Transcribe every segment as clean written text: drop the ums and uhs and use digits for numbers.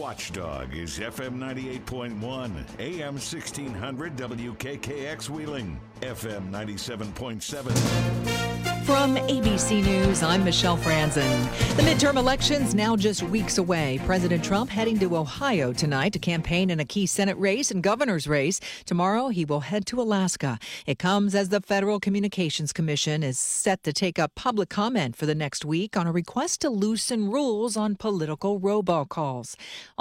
Watchdog is FM 98.1, AM 1600 WKKX Wheeling, FM 97.7. From ABC News, I'm Michelle Franzen. The midterm elections now just weeks away. President Trump heading to Ohio tonight to campaign in a key Senate race and governor's race. Tomorrow, he will head to Alaska. It comes as the Federal Communications Commission is set to take up public comment for the next week on a request to loosen rules on political robocalls.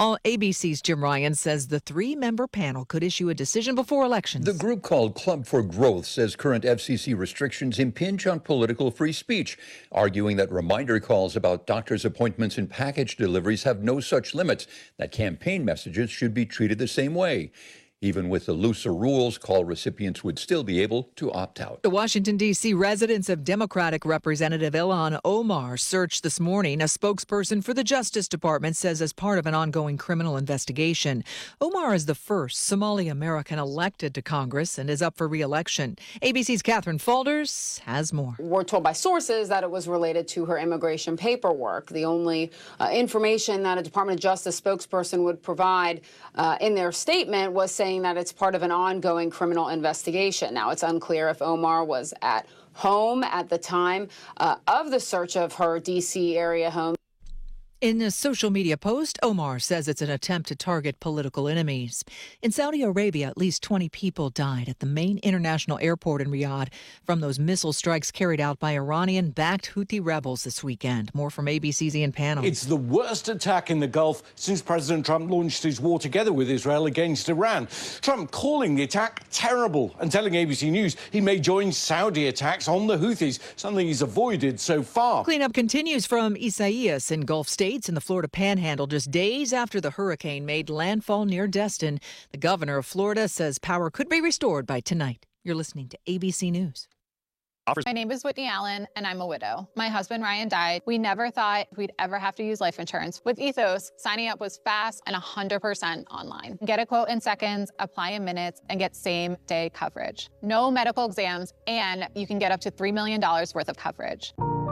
ABC's Jim Ryan says the three-member panel could issue a decision before elections. The group called Club for Growth says current FCC restrictions impinge on political free speech, arguing that reminder calls about doctor's appointments and package deliveries have no such limits, that campaign messages should be treated the same way. Even with the looser rules, call recipients would still be able to opt out. The Washington, D.C. residence of Democratic Representative Ilhan Omar searched this morning. A spokesperson for the Justice Department says as part of an ongoing criminal investigation. Omar is the first Somali American elected to Congress and is up for re-election. ABC's Catherine Faulders has more. We're told by sources that it was related to her immigration paperwork. The only information that a Department of Justice spokesperson would provide in their statement was saying that it's part of an ongoing criminal investigation. Now, it's unclear if Omar was at home at the time of the search of her D.C. area home. In a social media post, Omar says it's an attempt to target political enemies. In Saudi Arabia, at least 20 people died at the main international airport in Riyadh from those missile strikes carried out by Iranian-backed Houthi rebels this weekend. More from ABC's Ian Pannell. It's the worst attack in the Gulf since President Trump launched his war together with Israel against Iran. Trump calling the attack terrible and telling ABC News he may join Saudi attacks on the Houthis, something he's avoided so far. Cleanup continues from Isaias in Gulf States in the Florida Panhandle just days after the hurricane made landfall near Destin. The governor of Florida says power could be restored by tonight. You're listening to ABC News. My name is Whitney Allen, and I'm a widow. My husband, Ryan, died. We never thought we'd ever have to use life insurance. With Ethos, signing up was fast and 100% online. Get a quote in seconds, apply in minutes, and get same-day coverage. No medical exams, and you can get up to $3 million worth of coverage.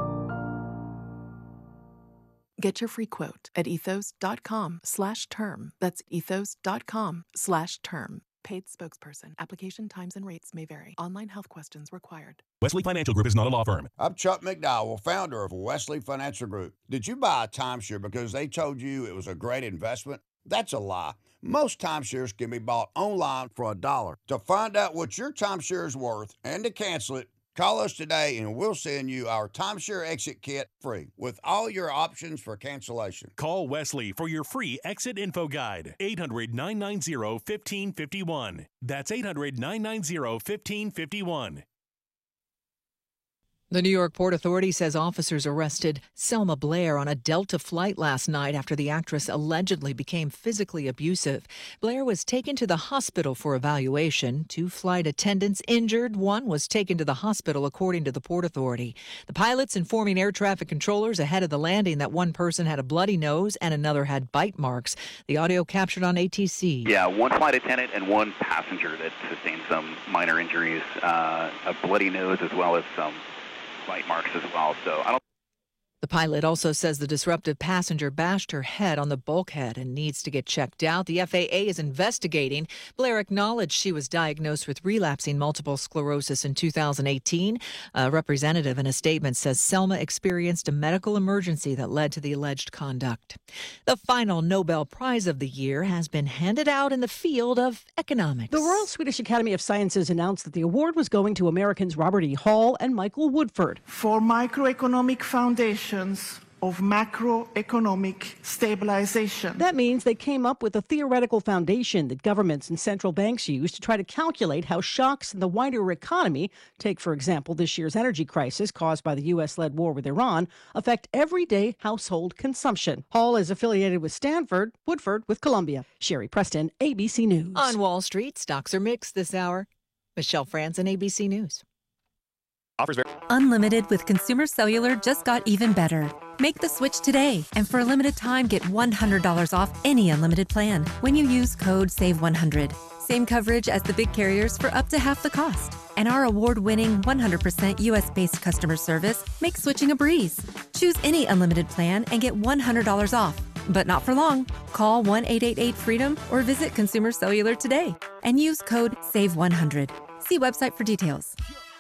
Get your free quote at ethos.com/term. That's ethos.com/term. Paid spokesperson. Application times and rates may vary. Online health questions required. Wesley Financial Group is not a law firm. I'm Chuck McDowell, founder of Wesley Financial Group. Did you buy a timeshare because they told you it was a great investment? That's a lie. Most timeshares can be bought online for $1. To find out what your timeshare is worth and to cancel it, call us today and we'll send you our timeshare exit kit free with all your options for cancellation. Call Wesley for your free exit info guide. 800-990-1551. That's 800-990-1551. The New York Port Authority says officers arrested Selma Blair on a Delta flight last night after the actress allegedly became physically abusive. Blair was taken to the hospital for evaluation. 2 flight attendants injured. 1 was taken to the hospital, according to the Port Authority. The pilots informing air traffic controllers ahead of the landing that one person had a bloody nose and another had bite marks. The audio captured on ATC. Yeah, 1 flight attendant and 1 passenger that sustained some minor injuries, a bloody nose as well as some bite marks as well. So I don't. The pilot also says the disruptive passenger bashed her head on the bulkhead and needs to get checked out. The FAA is investigating. Blair acknowledged she was diagnosed with relapsing multiple sclerosis in 2018. A representative in a statement says Selma experienced a medical emergency that led to the alleged conduct. The final Nobel Prize of the year has been handed out in the field of economics. The Royal Swedish Academy of Sciences announced that the award was going to Americans Robert E. Hall and Michael Woodford for microeconomic foundations of macroeconomic stabilization. That means they came up with a theoretical foundation that governments and central banks use to try to calculate how shocks in the wider economy, take for example this year's energy crisis caused by the U.S.-led war with Iran, affect everyday household consumption. Hall is affiliated with Stanford, Woodford with Columbia. Sherry Preston, ABC News. On Wall Street, stocks are mixed this hour. Michelle Franzen, ABC News. Unlimited with Consumer Cellular just got even better. Make the switch today, and for a limited time, get $100 off any unlimited plan when you use code SAVE100. Same coverage as the big carriers for up to half the cost. And our award-winning 100% U.S.-based customer service makes switching a breeze. Choose any unlimited plan and get $100 off. But not for long. Call 1-888-FREEDOM or visit Consumer Cellular today and use code SAVE100. See website for details.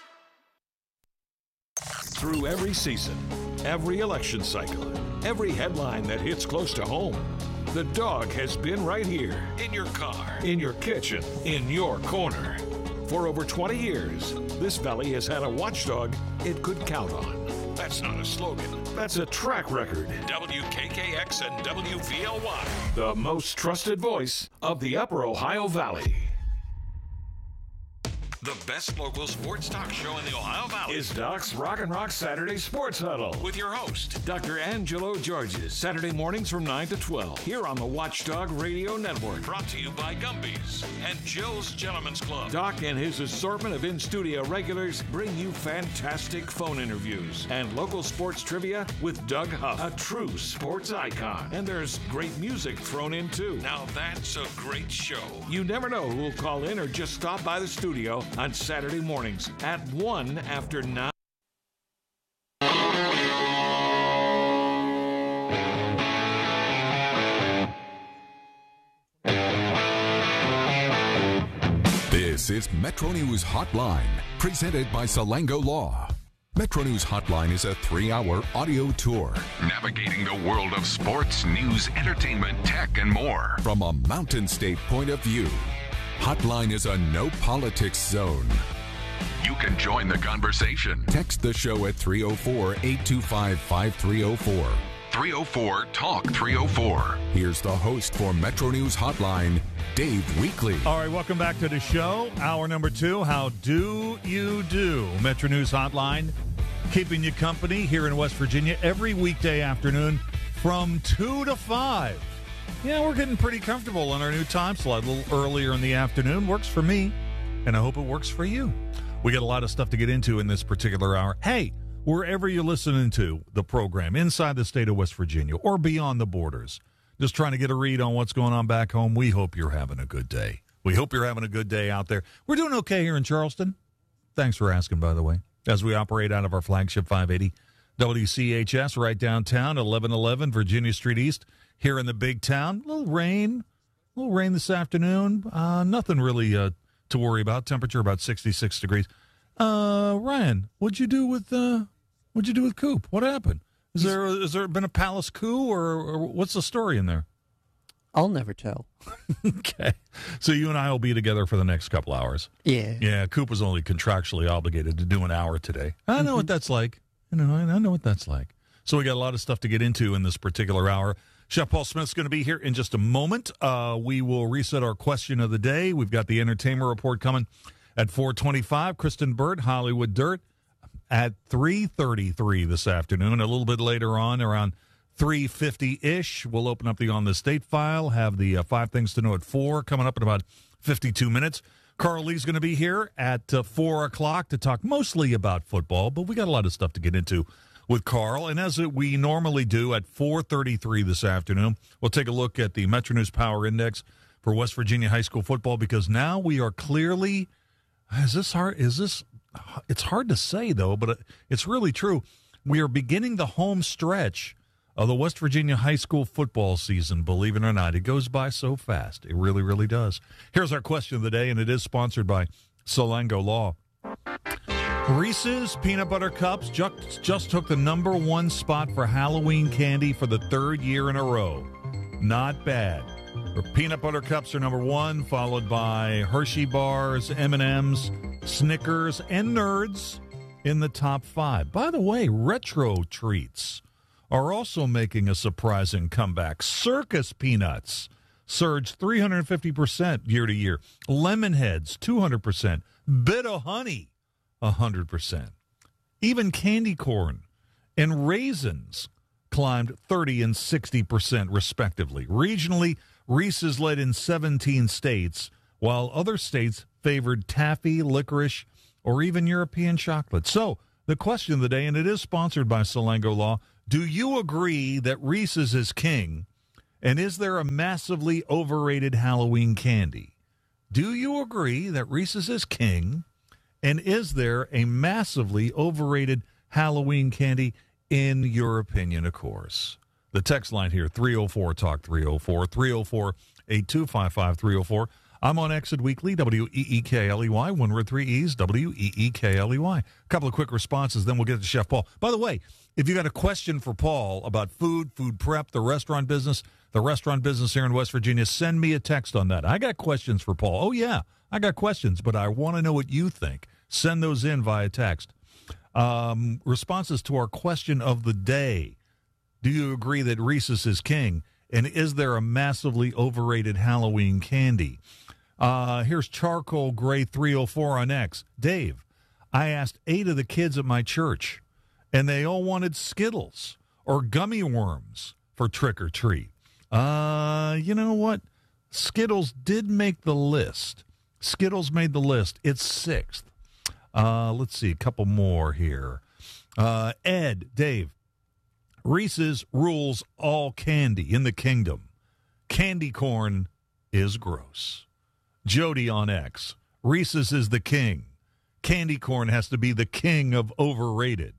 Through every season, every election cycle, every headline that hits close to home, the dog has been right here in your car, in your kitchen, in your corner. For over 20 years, this valley has had a watchdog it could count on. That's not a slogan. That's a track record. WKKX and WVLY, the most trusted voice of the Upper Ohio Valley. The best local sports talk show in the Ohio Valley is Doc's Rock and Rock Saturday Sports Huddle with your host, Dr. Angelo Georges, Saturday mornings from 9 to 12 here on the Watchdog Radio Network. Brought to you by Gumby's and Jill's Gentlemen's Club. Doc and his assortment of in-studio regulars bring you fantastic phone interviews and local sports trivia with Doug Huff, a true sports icon. And there's great music thrown in too. Now that's a great show. You never know who will call in or just stop by the studio on Saturday mornings at 1 after 9. This is Metro News Hotline, presented by Salango Law. Metro News Hotline is a 3-hour audio tour navigating the world of sports, news, entertainment, tech, and more from a Mountain State point of view. Hotline is a no politics zone. You can join the conversation. Text the show at 304-825-5304. 304-TALK-304. Here's the host for Metro News Hotline, Dave Weekley. All right, welcome back to the show. Hour number 2, How Do You Do? Metro News Hotline, keeping you company here in West Virginia every weekday afternoon from 2 to 5. Yeah, we're getting pretty comfortable on our new time slot. A little earlier in the afternoon. Works for me, and I hope it works for you. We got a lot of stuff to get into in this particular hour. Hey, wherever you're listening to the program, inside the state of West Virginia or beyond the borders, just trying to get a read on what's going on back home, we hope you're having a good day. We hope you're having a good day out there. We're doing okay here in Charleston. Thanks for asking, by the way, as we operate out of our flagship 580 WCHS right downtown, 1111 Virginia Street East. Here in the big town, a little rain this afternoon. Nothing really to worry about. Temperature about 66 degrees. Ryan, what'd you do with Coop? What happened? Has there been a palace coup or what's the story in there? I'll never tell. Okay, so you and I will be together for the next couple hours. Yeah. Coop was only contractually obligated to do an hour today. I know what that's like. I know what that's like. So we got a lot of stuff to get into in this particular hour. Chef Paul Smith's going to be here in just a moment. We will reset our question of the day. We've got the entertainment report coming at 4:25. Kristen Burt, Hollywood Dirt, at 3:33 this afternoon. A little bit later on, around 3:50-ish, we'll open up the On the State file, have the 5 Things to Know at 4 coming up in about 52 minutes. Carl Lee's going to be here at 4 o'clock to talk mostly about football, but we got a lot of stuff to get into with Carl. And as we normally do at 4:33 this afternoon, we'll take a look at the Metro News Power Index for West Virginia high school football, because now we are clearly, it's hard to say, though, but it's really true. We are beginning the home stretch of the West Virginia high school football season, believe it or not. It goes by so fast. It really, really does. Here's our question of the day, and it is sponsored by Salango Law. Reese's Peanut Butter Cups just took the #1 spot for Halloween candy for the 3rd year in a row. Not bad. Peanut Butter Cups are #1, followed by Hershey Bars, M&M's, Snickers, and Nerds in the top 5. By the way, Retro Treats are also making a surprising comeback. Circus Peanuts surged 350% year to year. Lemonheads, 200%. Bit of Honey, 100%. Even candy corn and raisins climbed 30 and 60% respectively. Regionally, Reese's led in 17 states, while other states favored taffy, licorice, or even European chocolate. So, the question of the day, and it is sponsored by Salango Law, do you agree that Reese's is king, and is there a massively overrated Halloween candy? Do you agree that Reese's is king, and is there a massively overrated Halloween candy, in your opinion, of course? The text line here, 304-TALK, 304-304-8255-304. I'm on Exit Weekly, W-E-E-K-L-E-Y, one word, three E's, W-E-E-K-L-E-Y. A couple of quick responses, then we'll get to Chef Paul. By the way, if you got a question for Paul about food prep, the restaurant business here in West Virginia, send me a text on that. I got questions for Paul. Oh, yeah, I got questions, but I want to know what you think. Send those in via text. Responses to our question of the day. Do you agree that Reese's is king? And is there a massively overrated Halloween candy? Here's Charcoal Gray 304 on X. Dave, I asked 8 of the kids at my church, and they all wanted Skittles or gummy worms for trick or treat. You know what? Skittles did make the list. Skittles made the list. It's 6th. Let's see, a couple more here. Ed, Dave, Reese's rules all candy in the kingdom. Candy corn is gross. Jody on X, Reese's is the king. Candy corn has to be the king of overrated.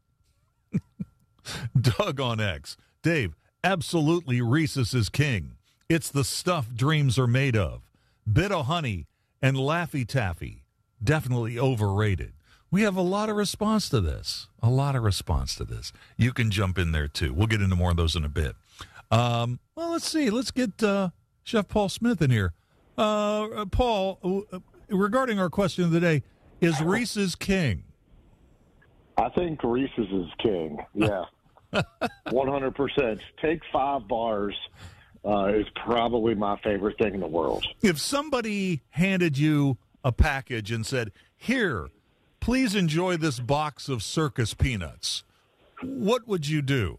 Doug on X, Dave, absolutely Reese's is king. It's the stuff dreams are made of. Bit of honey and Laffy Taffy, definitely overrated. We have a lot of response to this. You can jump in there, too. We'll get into more of those in a bit. Well, let's see. Let's get Chef Paul Smith in here. Paul, regarding our question of the day, is Reese's king? I think Reese's is king, yeah. 100%. Take 5 bars is probably my favorite thing in the world. If somebody handed you a package and said, here, please enjoy this box of circus peanuts, what would you do?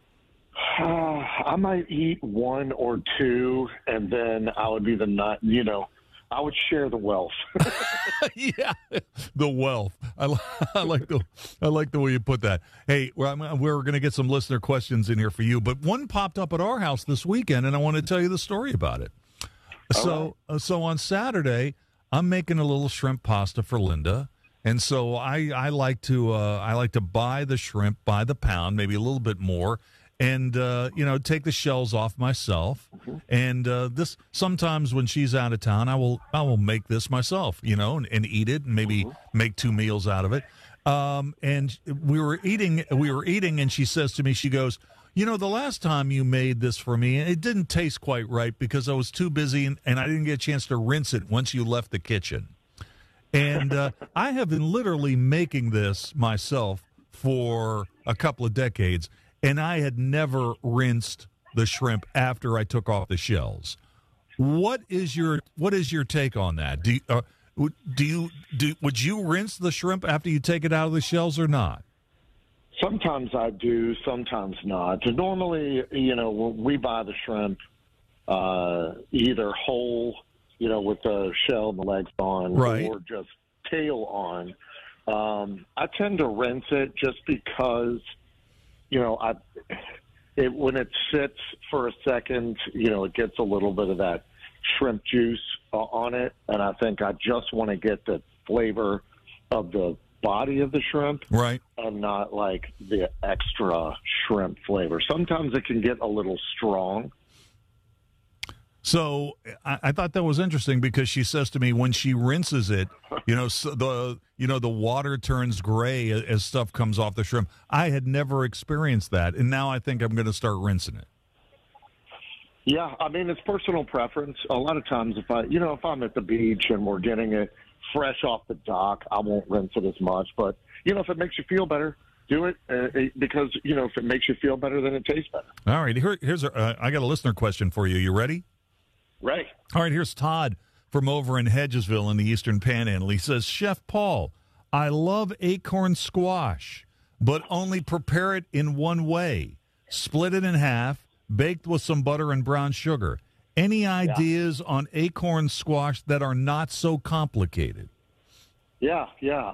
I might eat 1 or 2, and then I would be I would share the wealth. Yeah, the wealth. I like the way you put that. Hey, we're going to get some listener questions in here for you, but one popped up at our house this weekend, and I want to tell you the story about it. So on Saturday, I'm making a little shrimp pasta for Linda. And so I like to buy the shrimp by the pound, maybe a little bit more, and take the shells off myself. Mm-hmm. And this sometimes when she's out of town, I will make this myself, and eat it, and maybe make 2 meals out of it. And we were eating, and she says to me, she goes, the last time you made this for me, it didn't taste quite right because I was too busy and I didn't get a chance to rinse it once you left the kitchen. And I have been literally making this myself for a couple of decades, and I had never rinsed the shrimp after I took off the shells. What is your take on that? Would you rinse the shrimp after you take it out of the shells or not? Sometimes I do, sometimes not. Normally, when we buy the shrimp, either whole, with the shell and the legs on, right, or just tail on. I tend to rinse it just because, when it sits for a second, it gets a little bit of that shrimp juice on it, and I think I just want to get the flavor of the body of the shrimp, right, and not like the extra shrimp flavor. Sometimes it can get a little strong. So I thought that was interesting because she says to me when she rinses it, the water turns gray as stuff comes off the shrimp. I had never experienced that, and now I think I'm going to start rinsing it. Yeah, I mean, it's personal preference. A lot of times if I'm at the beach and we're getting it fresh off the dock, I won't rinse it as much. But, if it makes you feel better, do it because, if it makes you feel better, then it tastes better. All right, here's I got a listener question for you. You ready? Right. All right, here's Todd from over in Hedgesville in the Eastern Panhandle. He says, Chef Paul, I love acorn squash, but only prepare it in one way. Split it in half, baked with some butter and brown sugar. Any ideas on acorn squash that are not so complicated? Yeah.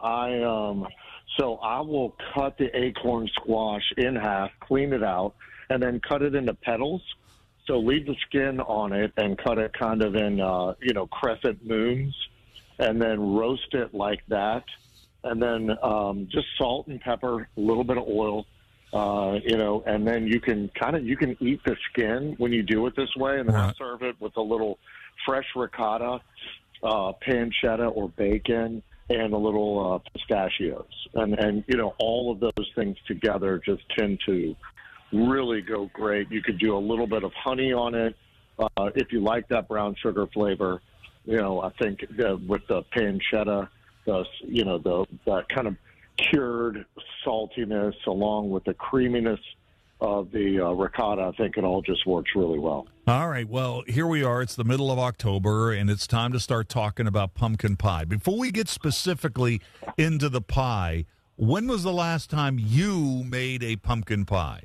So I will cut the acorn squash in half, clean it out, and then cut it into petals. So leave the skin on it and cut it kind of in, crescent moons, and then roast it like that. And then just salt and pepper, a little bit of oil, and then you can eat the skin when you do it this way, and then I serve it with a little fresh ricotta, pancetta or bacon, and a little pistachios. And all of those things together just tend to really go great. You could do a little bit of honey on it if you like that brown sugar flavor. I think with the pancetta, the kind of cured saltiness along with the creaminess of the ricotta, I think it all just works really well. All right, well, here we are. It's the middle of October, and it's time to start talking about pumpkin pie. Before we get specifically into the pie, when was the last time you made a pumpkin pie?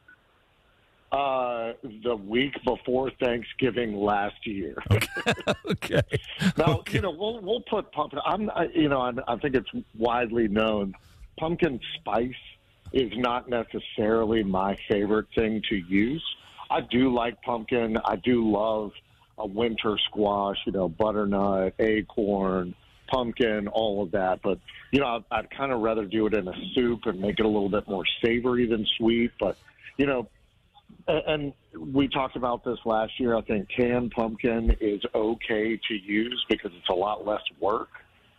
The week before Thanksgiving last year. Okay. Now, we'll put pumpkin. I think it's widely known. Pumpkin spice is not necessarily my favorite thing to use. I do like pumpkin. I do love a winter squash, butternut, acorn, pumpkin, all of that. But, I'd kind of rather do it in a soup and make it a little bit more savory than sweet. But, and we talked about this last year. I think canned pumpkin is okay to use because it's a lot less work.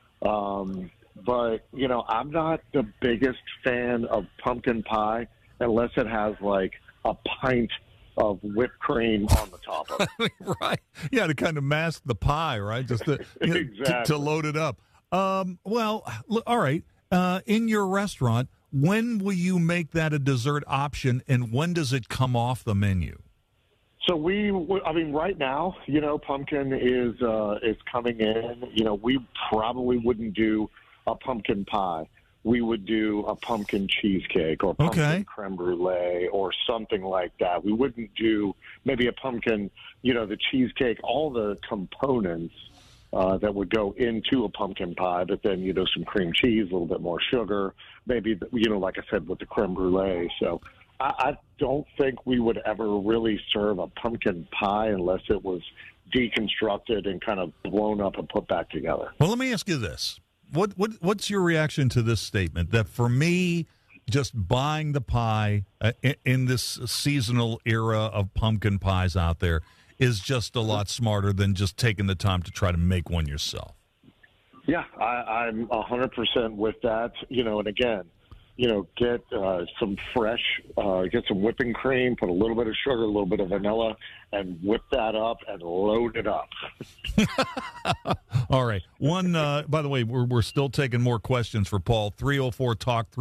But, I'm not the biggest fan of pumpkin pie unless it has like a pint of whipped cream on the top of it. Right. Yeah, to kind of mask the pie, right? Just to, exactly. to load it up. Well, all right. In your restaurant, when will you make that a dessert option, and when does it come off the menu? So right now, pumpkin is coming in. We probably wouldn't do a pumpkin pie. We would do a pumpkin cheesecake or pumpkin creme brulee or something like that. We wouldn't do maybe a pumpkin, the cheesecake, all the components that would go into a pumpkin pie, but then, some cream cheese, a little bit more sugar, maybe, like I said, with the creme brulee. So I don't think we would ever really serve a pumpkin pie unless it was deconstructed and kind of blown up and put back together. Well, let me ask you this. What's your reaction to this statement that for me, just buying the pie in this seasonal era of pumpkin pies out there is just a lot smarter than just taking the time to try to make one yourself? Yeah, I'm 100% with that. And again, get some fresh, get some whipping cream, put a little bit of sugar, a little bit of vanilla, and whip that up and load it up. All right. By the way, we're still taking more questions for Paul. 304-TALK,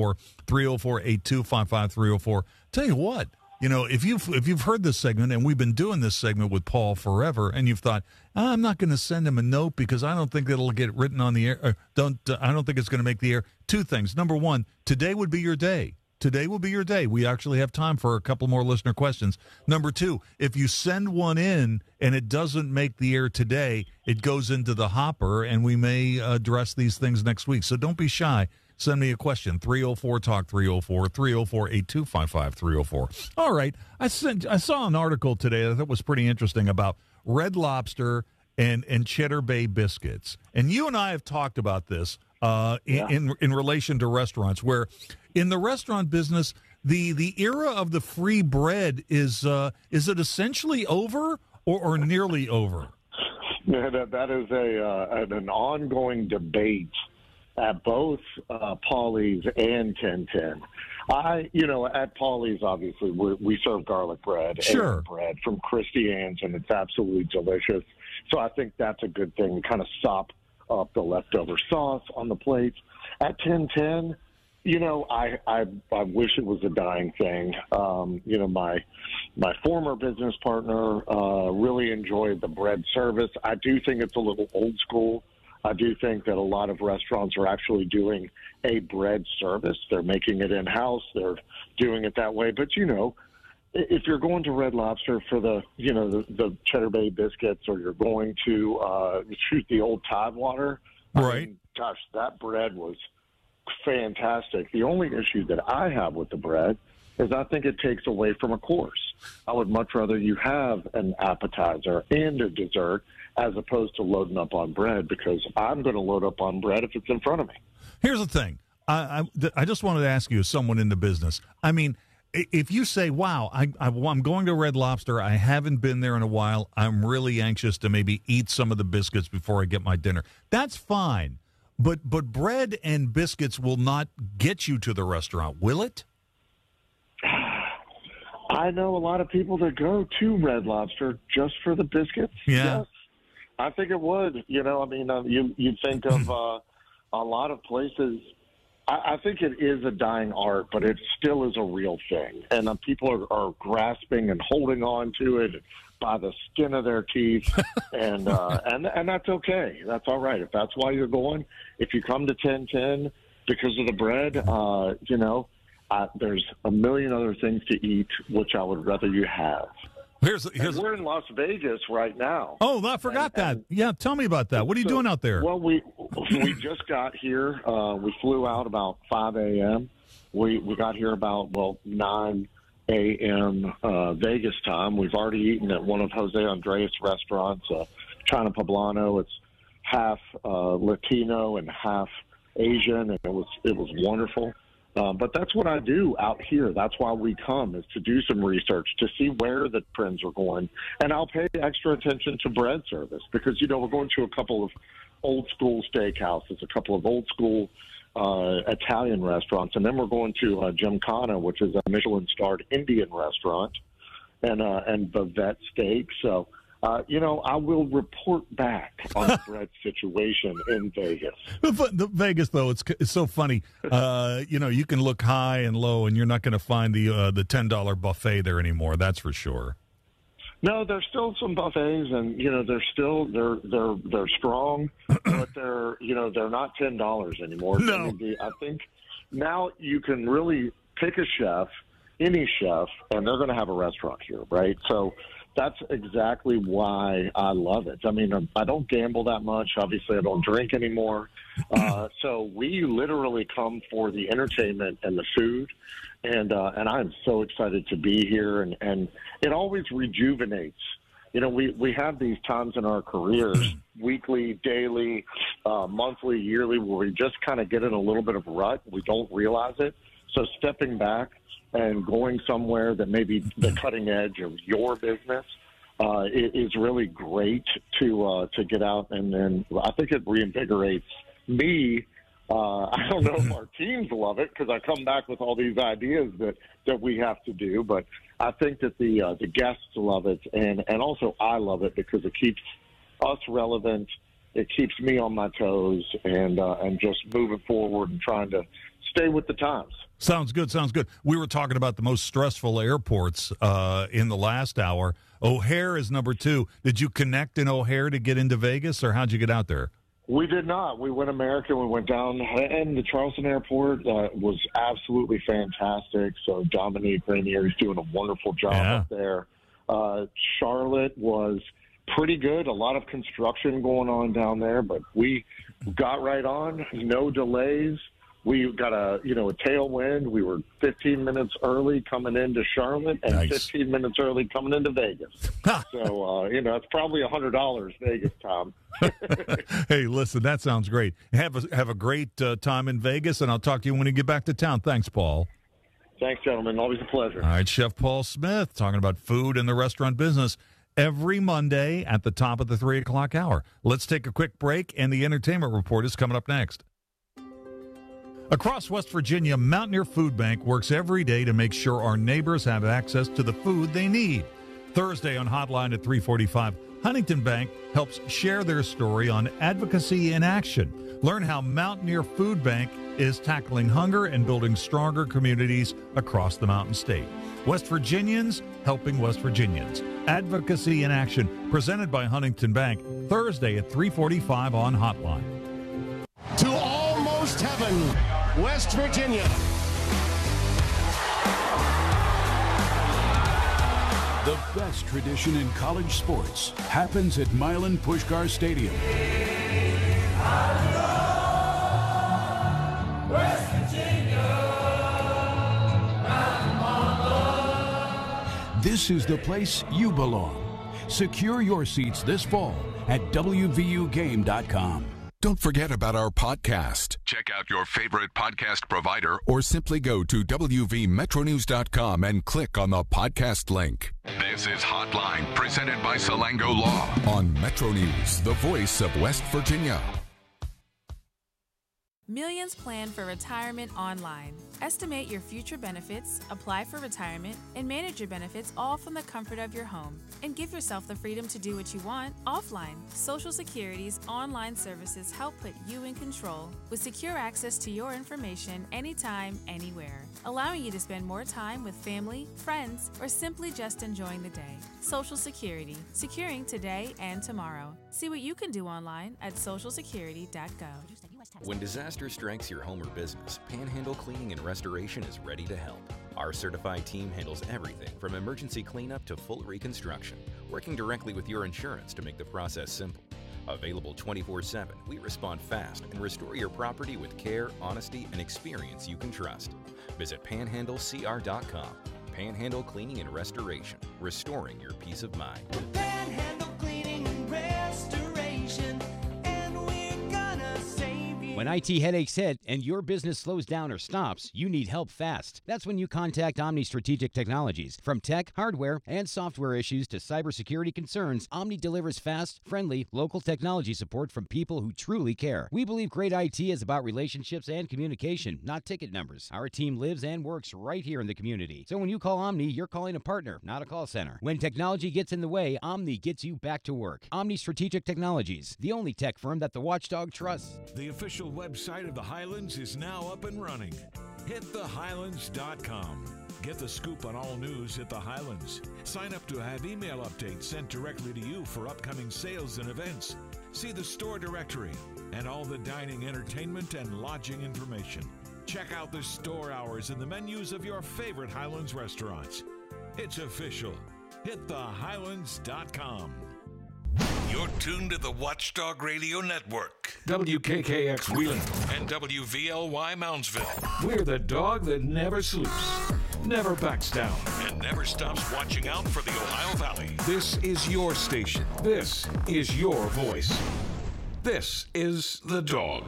304-304-8255, 304. Tell you what, if you've heard this segment, and we've been doing this segment with Paul forever, and you've thought, I'm not going to send him a note because I don't think it'll get written on the air. I don't think it's going to make the air. Two things. Number one, today would be your day. Today will be your day. We actually have time for a couple more listener questions. Number two, if you send one in and it doesn't make the air today, it goes into the hopper, and we may address these things next week. So don't be shy. Send me a question, 304-TALK, 304-304-8255, 304. All right. I saw an article today that I thought was pretty interesting about Red Lobster and Cheddar Bay biscuits. And you and I have talked about this in relation to restaurants, where in the restaurant business, the era of the free bread is it essentially over or nearly over? Yeah, that is an ongoing debate at both Paulie's and 1010. At Paulie's, obviously, we serve garlic bread and bread from Christy Ann's, and it's absolutely delicious. So I think that's a good thing to kind of sop up the leftover sauce on the plates. At 1010, I wish it was a dying thing. My former business partner really enjoyed the bread service. I do think it's a little old school. I do think that a lot of restaurants are actually doing a bread service. They're making it in-house. They're doing it that way. But, if you're going to Red Lobster for the Cheddar Bay biscuits, or you're going to shoot the old Tidewater, right? Gosh, that bread was fantastic. The only issue that I have with the bread is I think it takes away from a course. I would much rather you have an appetizer and a dessert as opposed to loading up on bread, because I'm going to load up on bread if it's in front of me. Here's the thing. I just wanted to ask you, as someone in the business, I mean, if you say, wow, I'm going to Red Lobster, I haven't been there in a while, I'm really anxious to maybe eat some of the biscuits before I get my dinner, that's fine. But bread and biscuits will not get you to the restaurant, will it? I know a lot of people that go to Red Lobster just for the biscuits. Yeah. Yes, I think it would. You know, I mean, you think of a lot of places. I think it is a dying art, but it still is a real thing. And people are grasping and holding on to it by the skin of their teeth. and that's okay. That's all right. If that's why you're going, if you come to 1010 because of the bread, you know, there's a million other things to eat, which I would rather you have. We're in Las Vegas right now. Oh, I forgot that. Yeah, tell me about that. What are you doing out there? Well, we just got here. We flew out about 5 a.m. We got here about, 9 a.m. Vegas time. We've already eaten at one of Jose Andres' restaurants, China Poblano. It's half Latino and half Asian, and it was wonderful. But that's what I do out here. That's why we come, is to do some research, to see where the trends are going. And I'll pay extra attention to bread service because, you know, we're going to a couple of old-school steakhouses, a couple of old-school Italian restaurants, and then we're going to Gymkhana, which is a Michelin-starred Indian restaurant, and Bavette Steak. So, you know, I will report back on the bread situation in Vegas. The Vegas, though, it's so funny. You know, you can look high and low, and you're not going to find the $10 buffet there anymore. That's for sure. No, there's still some buffets, and you know they're strong, but they're not $10 anymore. No, I think now you can really pick a chef, any chef, and they're going to have a restaurant here, right? So that's exactly why I love it. I mean, I don't gamble that much. Obviously, I don't drink anymore. So we literally come for the entertainment and the food. And I'm so excited to be here. And it always rejuvenates. You know, we have these times in our careers, weekly, daily, monthly, yearly, where we just kind of get in a little bit of rut. We don't realize it. So stepping back and going somewhere that may be the cutting edge of your business is really great to get out. And then I think it reinvigorates me. I don't know if our teams love it because I come back with all these ideas that we have to do, but I think that the guests love it, and also I love it because it keeps us relevant. It keeps me on my toes and just moving forward and trying to stay with the times. Sounds good. Sounds good. We were talking about the most stressful airports in the last hour. O'Hare is number 2. Did you connect in O'Hare to get into Vegas, or how'd you get out there? We did not. We went American. We went down, and the Charleston airport was absolutely fantastic. So Dominique Rainier is doing a wonderful job up there. Charlotte was pretty good. A lot of construction going on down there, but we got right on. No delays. We got a tailwind. We were 15 minutes early coming into Charlotte and 15 minutes early coming into Vegas. So, it's probably $100 Vegas time. Hey, listen, that sounds great. Have a great time in Vegas, and I'll talk to you when you get back to town. Thanks, Paul. Thanks, gentlemen. Always a pleasure. All right, Chef Paul Smith talking about food and the restaurant business every Monday at the top of the 3 o'clock hour. Let's take a quick break, and the entertainment report is coming up next. Across West Virginia, Mountaineer Food Bank works every day to make sure our neighbors have access to the food they need. Thursday on Hotline at 3:45, Huntington Bank helps share their story on advocacy in action. Learn how Mountaineer Food Bank is tackling hunger and building stronger communities across the Mountain State. West Virginians helping West Virginians. Advocacy in Action, presented by Huntington Bank, Thursday at 3:45 on Hotline. To almost heaven, West Virginia. The best tradition in college sports happens at Milan Puskar Stadium. West Virginia. This is the place you belong. Secure your seats this fall at WVUGame.com. Don't forget about our podcast. Check out your favorite podcast provider or simply go to wvmetronews.com and click on the podcast link. This is Hotline, presented by Salango Law on Metro News, the voice of West Virginia. Millions plan for retirement online. Estimate your future benefits, apply for retirement, and manage your benefits all from the comfort of your home. And give yourself the freedom to do what you want offline. Social Security's online services help put you in control with secure access to your information anytime, anywhere, allowing you to spend more time with family, friends, or simply just enjoying the day. Social Security, securing today and tomorrow. See what you can do online at socialsecurity.gov. When disaster strikes your home or business, Panhandle Cleaning and Restoration is ready to help. Our certified team handles everything from emergency cleanup to full reconstruction, working directly with your insurance to make the process simple. Available 24/7, we respond fast and restore your property with care, honesty, and experience you can trust. Visit panhandlecr.com. Panhandle Cleaning and Restoration, restoring your peace of mind. Panhandle Cleaning and Restoration, and we're gonna save you. When IT headaches hit and your business slows down or stops, you need help fast. That's when you contact Omni Strategic Technologies. From tech, hardware, and software issues to cybersecurity concerns, Omni delivers fast, friendly, local technology support from people who truly care. We believe great IT is about relationships and communication, not ticket numbers. Our team lives and works right here in the community. So when you call Omni, you're calling a partner, not a call center. When technology gets in the way, Omni gets you back to work. Omni Strategic Technologies, the only tech firm that the Watchdog trusts. The official website of the Highlands is now up and running. HitTheHighlands.com. Get the scoop on all news at the Highlands. Sign up to have email updates sent directly to you for upcoming sales and events. See the store directory and all the dining, entertainment, and lodging information. Check out the store hours and the menus of your favorite Highlands restaurants. It's official. HitTheHighlands.com. You're tuned to the Watchdog Radio Network. WKKX Wheeling and WVLY Moundsville. We're the dog that never sleeps, never backs down, and never stops watching out for the Ohio Valley. This is your station. This is your voice. This is The Dog.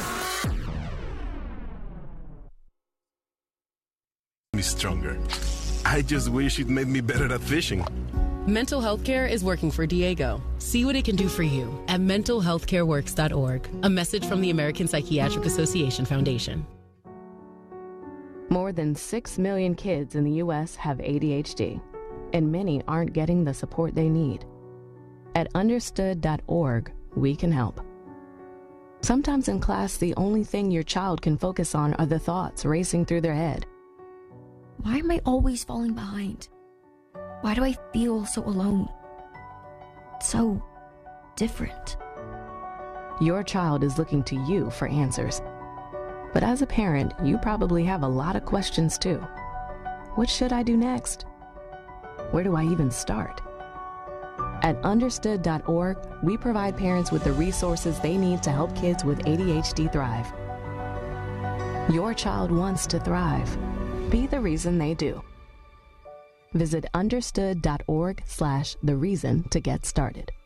Me stronger. I just wish it made me better at fishing. Mental health care is working for Diego. See what it can do for you at mentalhealthcareworks.org. A message from the American Psychiatric Association Foundation. More than 6 million kids in the U.S. have ADHD, and many aren't getting the support they need. At understood.org, we can help. Sometimes in class, the only thing your child can focus on are the thoughts racing through their head. Why am I always falling behind? Why do I feel so alone? So different. Your child is looking to you for answers. But as a parent, you probably have a lot of questions too. What should I do next? Where do I even start? At understood.org, we provide parents with the resources they need to help kids with ADHD thrive. Your child wants to thrive. Be the reason they do. Visit understood.org/the reason to get started.